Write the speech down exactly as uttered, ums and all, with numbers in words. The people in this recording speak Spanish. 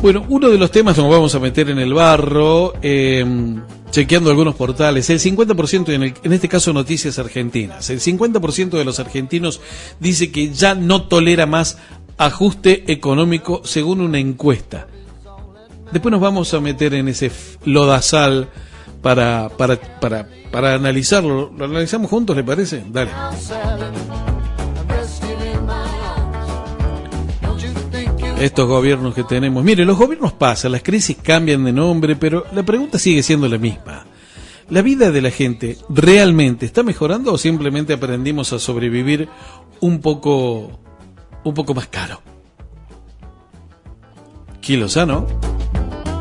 Bueno, uno de los temas nos vamos a meter en el barro, eh, chequeando algunos portales. El cincuenta por ciento, en, el, en este caso Noticias Argentinas, el cincuenta por ciento de los argentinos dice que ya no tolera más ajuste económico según una encuesta. Después nos vamos a meter en ese lodazal para, para, para, para analizarlo. ¿Lo analizamos juntos, le parece? Dale. Estos gobiernos que tenemos. Mire, los gobiernos pasan, las crisis cambian de nombre, pero la pregunta sigue siendo la misma. ¿La vida de la gente realmente está mejorando o simplemente aprendimos a sobrevivir un poco, un poco más caro? Qué Lozano.